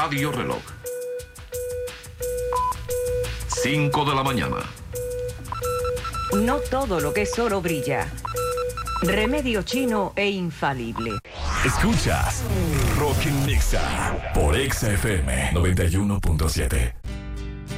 Radio Reloj. 5 de la mañana. No todo lo que es oro brilla. Remedio chino e infalible. Escuchas Rockin' Nixa por Exa FM 91.7.